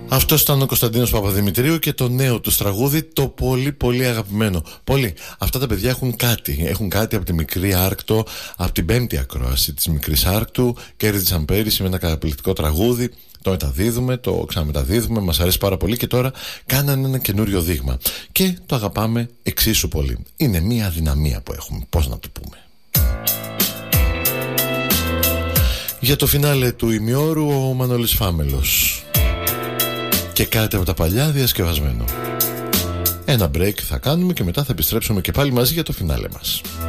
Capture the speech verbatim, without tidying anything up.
Αυτός ήταν ο Κωνσταντίνος Παπαδημητρίου και το νέο του τραγούδι, το πολύ πολύ αγαπημένο. Πολύ. Αυτά τα παιδιά έχουν κάτι. Έχουν κάτι από τη μικρή Άρκτο, από την πέμπτη ακρόαση της μικρής Άρκτου. Κέρδισαν πέρυσι με ένα καταπληκτικό τραγούδι. Το μεταδίδουμε, το ξαναμεταδίδουμε, μας αρέσει πάρα πολύ και τώρα κάνανε ένα καινούριο δείγμα. Και το αγαπάμε εξίσου πολύ. Είναι μια αδυναμία που έχουμε, πώς να το πούμε. Για το φινάλε του ημιώρου ο Μανώλης Φάμελος. Και κάτι από τα παλιά διασκευασμένο. Ένα break θα κάνουμε και μετά θα επιστρέψουμε και πάλι μαζί για το φινάλε μας.